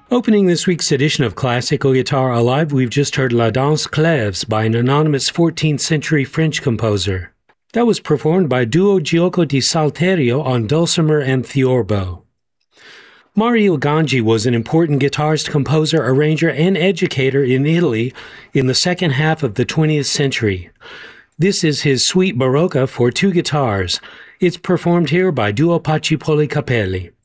Opening this week's edition of Classical Guitar Alive, we've just heard La Danse Clèves by an anonymous 14th century French composer. That was performed by Duo Gioco di Salterio on dulcimer and theorbo. Mario Ganji was an important guitarist, composer, arranger, and educator in Italy in the second half of the 20th century. This is his Suite Barocca for two guitars. It's performed here by Duo Pacipoli Capelli.